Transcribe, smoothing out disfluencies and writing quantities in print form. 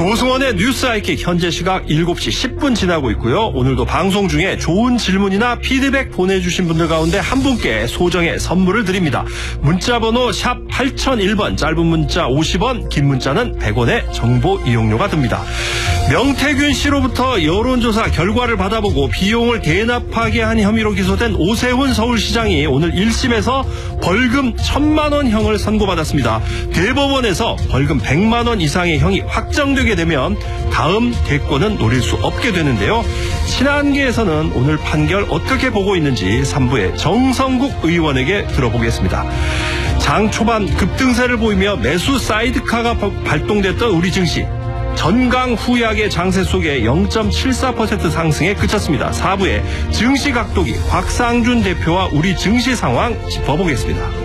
조승원의 뉴스 아이킥 현재 시각 7시 10분 지나고 있고요. 오늘도 방송 중에 좋은 질문이나 피드백 보내주신 분들 가운데 한 분께 소정의 선물을 드립니다. 문자번호 샵 8001번, 짧은 문자 50원, 긴 문자는 100원의 정보 이용료가 듭니다. 명태균 씨로부터 여론조사 결과를 받아보고 비용을 대납하게 한 혐의로 기소된 오세훈 서울시장이 오늘 1심에서 벌금 1,000만 원형을 선고받았습니다. 대법원에서 벌금 100만 원 이상의 형이 확정되게 되면 다음 대권은 노릴 수 없게 되는데요. 친한계에서는 오늘 판결 어떻게 보고 있는지 3부의 정성국 의원에게 들어보겠습니다. 장 초반 급등세를 보이며 매수 사이드카가 발동됐던 우리 증시. 전강후약의 장세 속에 0.74% 상승에 그쳤습니다. 4부에 증시 각도기 곽상준 대표와 우리 증시 상황 짚어보겠습니다.